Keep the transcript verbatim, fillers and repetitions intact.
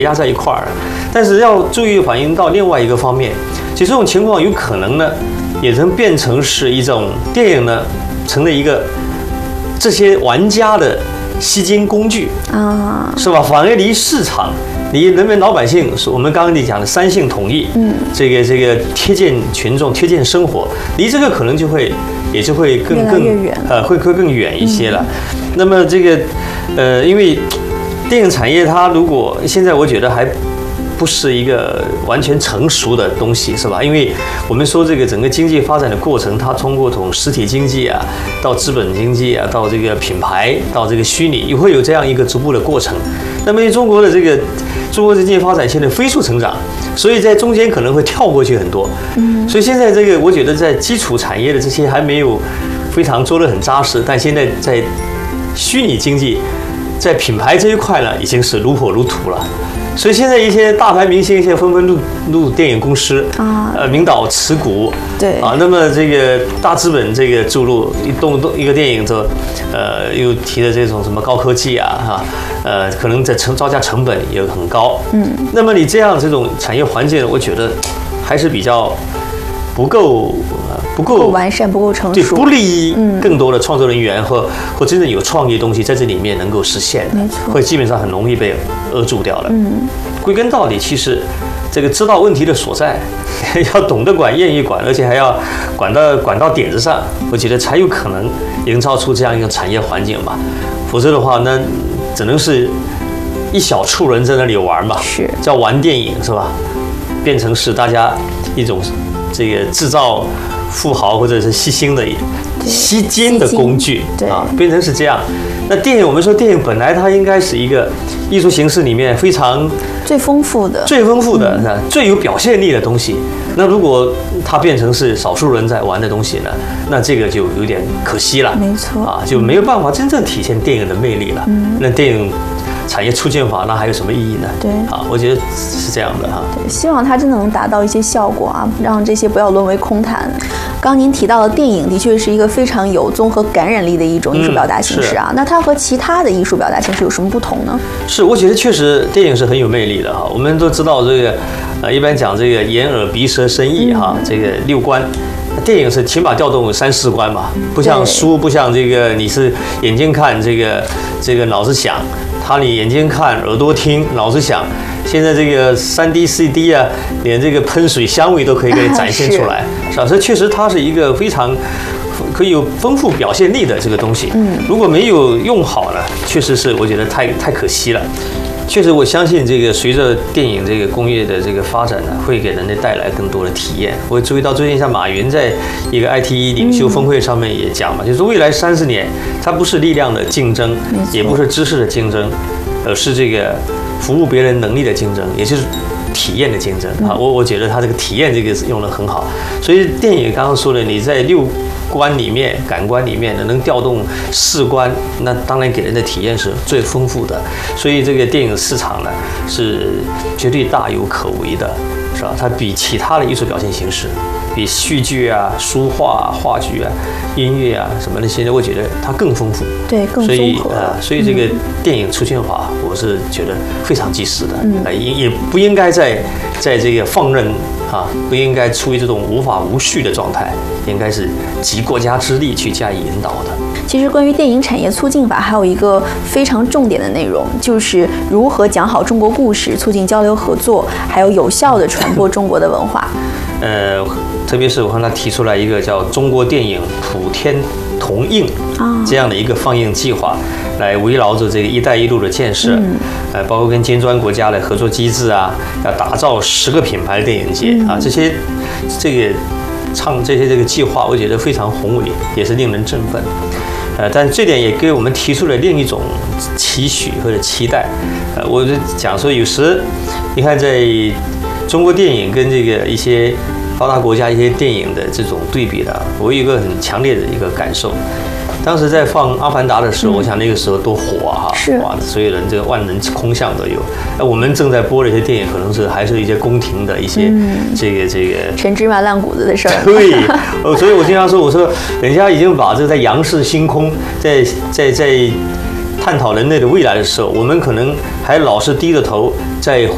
压在一块儿了。但是要注意反映到另外一个方面，其实这种情况有可能呢，也能变成是一种电影呢，成了一个这些玩家的吸金工具啊，是吧？反而离市场。你人民老百姓，我们刚刚你讲的三性统一，嗯，这个这个贴近群众、贴近生活，离这个可能就会也就会更更呃会会更远一些了。嗯、那么这个呃，因为电影产业它如果现在我觉得还不是一个完全成熟的东西，是吧？因为我们说这个整个经济发展的过程，它通过从实体经济啊，到资本经济啊，到这个品牌，到这个虚拟，也会有这样一个逐步的过程。那么中国的这个中国的经济发展现在飞速成长，所以在中间可能会跳过去很多。嗯，所以现在这个我觉得在基础产业的这些还没有非常做得很扎实，但现在在虚拟经济，在品牌这一块呢，已经是如火如荼了。所以现在一些大牌明星现在纷纷入入电影公司啊，呃，名导持股，对啊，那么这个大资本这个注入一动动一个电影的，呃，又提的这种什么高科技啊，哈，呃，可能在成造价成本也很高，嗯，那么你这样这种产业环境，我觉得还是比较不够。不够完善，不够成熟， 对，不利于更多的创作人员和或真正有创意的东西在这里面能够实现， 没错， 会基本上很容易被扼住掉了。嗯，归根到底，其实这个知道问题的所在，要懂得管，愿意管，而且还要管到管到点子上，我觉得才有可能营造出这样一个产业环境吧。否则的话，那只能是一小撮人在那里玩嘛， 是叫玩电影是吧？变成是大家一种这个制造富豪或者是吸星的吸金的工具啊，变成是这样。那电影，我们说电影本来它应该是一个艺术形式里面非常最丰富的、 最丰富的、嗯、最有表现力的东西。那如果它变成是少数人在玩的东西呢，那这个就有点可惜了。 没错啊，就没有办法真正体现电影的魅力了。嗯、那电影产业促进法那还有什么意义呢？ 对啊，我觉得是这样的哈。 对，希望它真的能达到一些效果啊，让这些不要沦为空谈。刚刚您提到的电影的确是一个非常有综合感染力的一种艺术表达形式啊，嗯、那它和其他的艺术表达形式有什么不同呢？ 是，我觉得确实电影是很有魅力的哈。我们都知道这个，呃，一般讲这个眼耳鼻舌身意哈，嗯、这个六官。电影是起码调动三四官嘛，不像书，不像这个你是眼睛看，这个这个脑子想。他你眼睛看，耳朵听，脑子想。现在这个三 D、四 D 啊，连这个喷水香味都可以给你展现出来，是吧？这确实它是一个非常可以有丰富表现力的这个东西。嗯，如果没有用好呢，确实是我觉得太太可惜了。确实，我相信这个随着电影这个工业的这个发展呢，会给人类带来更多的体验。我注意到最近像马云在一个 I T 领袖峰会上面也讲嘛，就是未来三十年，它不是力量的竞争，也不是知识的竞争，而是这个服务别人能力的竞争，也就是体验的竞争啊。我我觉得他这个体验这个用得很好。所以电影刚刚说的，你在六官里面、感官里面能调动四官，那当然给人的体验是最丰富的。所以这个电影市场呢是绝对大有可为的，是吧？它比其他的艺术表现形式，比戏剧啊、书画、啊、话剧啊、音乐啊什么的，现在我觉得它更丰富， 对，更综合。所以呃，所以这个电影出现法，我是觉得非常及时的，嗯，也也不应该在在这个放任。啊，不应该处于这种无法无序的状态，应该是集国家之力去加以引导的。 其实，关于电影产业促进法，还有一个非常重点的内容，就是如何讲好中国故事，促进交流合作，还有有效地传播中国的文化。 呃，特别是我看他提出来一个叫中国电影普天同映这样的一个放映计划，来围绕着这个“一带一路”的建设，嗯、呃，包括跟金砖国家的合作机制啊，要打造十个品牌电影节、嗯、啊，这些这个唱这些这个计划，我觉得非常宏伟，也是令人振奋。呃，但这点也给我们提出了另一种期许或者期待。呃，我就讲说，有时你看，在中国电影跟这个一些发达国家一些电影的这种对比的，我有一个很强烈的一个感受。当时在放《阿凡达》的时候，嗯、我想那个时候多火啊！ 是哇，所有人这个万人空巷都有。那我们正在播的一些电影，可能是还是一些宫廷的一些、嗯、这个这个陈芝麻烂谷子的事儿。 对，所以我经常说，我说人家已经把这个在仰视星空，在在在探讨人类的未来的时候，我们可能还老是低着头在